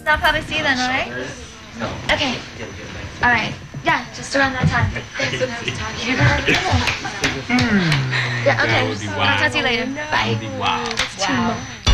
I'll probably see you then, alright? No. Okay. Alright. Yeah, just around that time. Thanks. Yeah, okay. I'll talk to you later. Bye. Wow. It's too much.